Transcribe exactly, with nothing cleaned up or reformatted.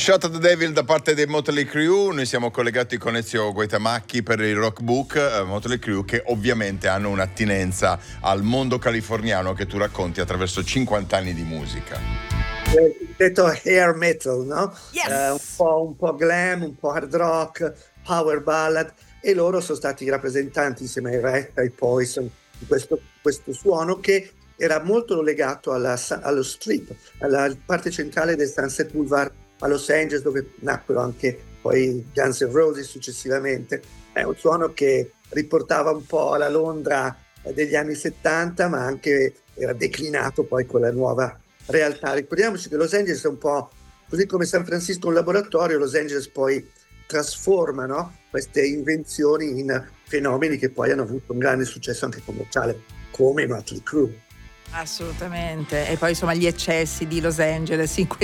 Shot of the Devil da parte dei Motley Crue. Noi siamo collegati con Ezio Guaitamacchi per il Rock Book. eh, Motley Crue, che ovviamente hanno un'attinenza al mondo californiano che tu racconti attraverso cinquanta anni di musica. Eh, detto hair metal, no? Yes. Eh, un po', un po' glam, un po' hard rock, power ballad, e loro sono stati i rappresentanti insieme ai Rat, ai Poison di questo, questo suono che era molto legato alla, allo strip, alla parte centrale del Sunset Boulevard a Los Angeles, dove nacquero anche poi Guns N' Roses successivamente. È un suono che riportava un po' alla Londra degli anni settanta, ma anche era declinato poi con la nuova realtà. Ricordiamoci che Los Angeles è un po' così come San Francisco un laboratorio. Los Angeles poi trasforma, no, queste invenzioni in fenomeni che poi hanno avuto un grande successo anche commerciale, come Motley Crue. Assolutamente. E poi insomma gli eccessi di Los Angeles in quei